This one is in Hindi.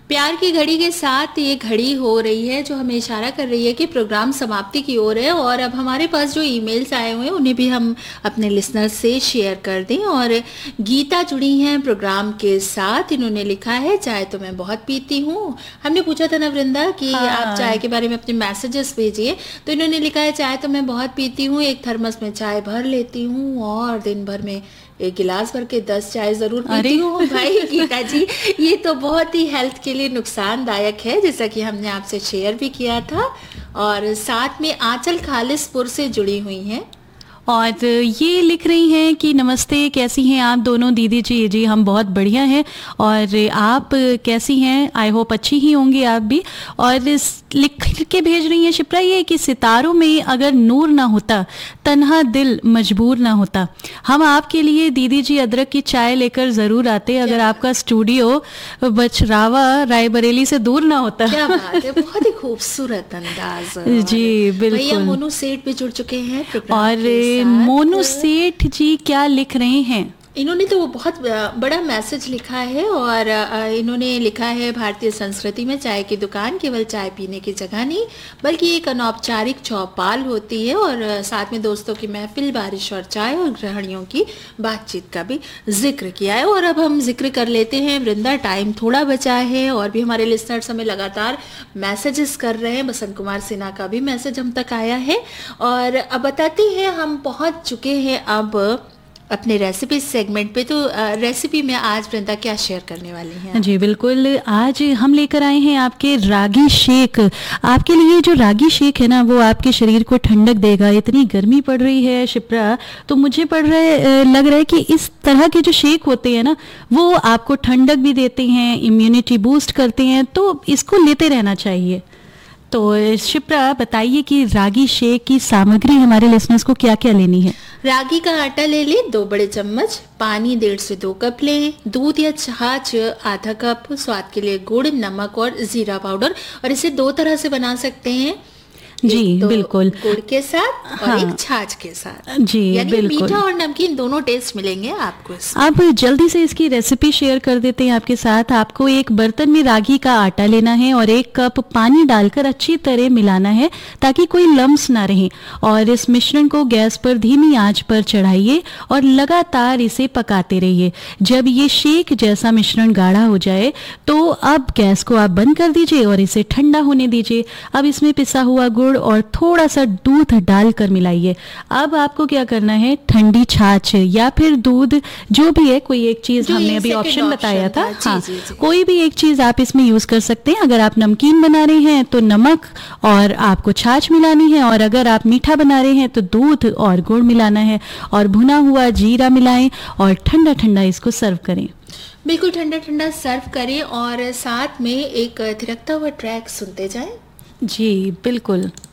प्यार की घड़ी के साथ ये घड़ी हो रही है जो हमें इशारा कर रही है कि प्रोग्राम समाप्ति की ओर है। और अब हमारे पास जो ईमेल्स आए हुए हैं उन्हें भी हम अपने लिसनर्स से शेयर कर दें। और गीता जुड़ी हैं प्रोग्राम के साथ। इन्होंने लिखा है, चाय तो मैं बहुत पीती हूँ। हमने पूछा था ना वृंदा कि आप चाय के बारे में अपने मैसेजेस भेजिए, तो इन्होंने लिखा है, चाय तो मैं बहुत पीती हूँ, एक थर्मस में चाय भर लेती हूँ और दिन भर में एक गिलास भर के 10 चाय जरूर पीती हूँ। भाई गीता जी, ये तो बहुत ही हेल्थ के लिए नुकसानदायक है, जैसा कि हमने आपसे शेयर भी किया था। और साथ में आंचल खालिसपुर से जुड़ी हुई हैं और ये लिख रही हैं कि नमस्ते, कैसी हैं आप दोनों दीदी जी? जी हम बहुत बढ़िया हैं। और आप कैसी हैं? आई होप अच्छी ही होंगी आप भी। और लिख के भेज रही हैं शिप्रा ये कि सितारों में अगर नूर ना होता, तन्हा दिल मजबूर ना होता। हम आपके लिए दीदी जी अदरक की चाय लेकर ज़रूर आते अगर आपका स्टूडियो बछरावा रायबरेली से दूर ना होता। क्या बात है, बहुत ही खूबसूरत अंदाज। जी बिल्कुल। भैया मोनू सेठ भी जुड़ चुके हैं और मोनू सेठ जी क्या लिख रहे हैं? इन्होंने तो बहुत बड़ा मैसेज लिखा है। और इन्होंने लिखा है, भारतीय संस्कृति में चाय की दुकान केवल चाय पीने की जगह नहीं बल्कि एक अनौपचारिक चौपाल होती है। और साथ में दोस्तों की महफिल, बारिश और चाय और गृहिणियों की बातचीत का भी जिक्र किया है। और अब हम जिक्र कर लेते हैं वृंदा, टाइम थोड़ा बचा है और भी हमारे लिसनर्स हमें लगातार मैसेजेस कर रहे हैं। बसंत कुमार सिन्हा का भी मैसेज हम तक आया है। और अब बताते हैं, हम पहुंच चुके हैं अब अपने रेसिपी सेगमेंट पे। तो रेसिपी में आज वृंदा क्या शेयर करने वाली हैं? जी बिल्कुल, आज हम लेकर आए हैं आपके रागी शेक। आपके लिए जो रागी शेक है ना, वो आपके शरीर को ठंडक देगा। इतनी गर्मी पड़ रही है शिप्रा, तो मुझे लग रहा है कि इस तरह के जो शेक होते हैं ना, वो आपको ठंडक भी देते हैं, इम्यूनिटी बूस्ट करते हैं, तो इसको लेते रहना चाहिए। तो शिप्रा बताइए कि रागी शेक की सामग्री हमारे लिसनर्स को क्या क्या लेनी है? रागी का आटा ले लें 2 बड़े चम्मच, पानी 1.5 से 2 कप लें, दूध या छाछ आधा कप, स्वाद के लिए गुड़, नमक और जीरा पाउडर। और इसे 2 तरह से बना सकते हैं। जी तो बिल्कुल, गुड़ के साथ और एक छाछ के साथ। जी यानी बिल्कुल, मीठा और नमकीन दोनों टेस्ट मिलेंगे आपको इसमें। अब जल्दी से इसकी रेसिपी शेयर कर देते हैं आपके साथ। आपको एक बर्तन में रागी का आटा लेना है और 1 कप पानी डालकर अच्छी तरह मिलाना है ताकि कोई लम्स ना रहे। और इस मिश्रण को गैस पर धीमी आंच पर चढ़ाइए और लगातार इसे पकाते रहिए। जब ये शेक जैसा मिश्रण गाढ़ा हो जाए तो अब गैस को आप बंद कर दीजिए और इसे ठंडा होने दीजिए। अब इसमें पिसा हुआ गुड़ और थोड़ा सा दूध डालकर मिलाइए। अब आपको क्या करना है, ठंडी छाछ या फिर दूध, जो भी है, कोई एक चीज हमने अभी ऑप्शन बताया था। हाँ, कोई भी एक चीज आप इसमें यूज कर सकते हैं। अगर आप नमकीन बना रहे हैं तो नमक और आपको छाछ मिलानी है, और अगर आप मीठा बना रहे हैं तो दूध और गुड़ मिलाना है। और भुना हुआ जीरा मिलाएं और ठंडा ठंडा इसको सर्व करें। बिल्कुल ठंडा ठंडा सर्व करें और साथ में एक थिरकता हुआ ट्रैक सुनते जाएं। जी बिल्कुल।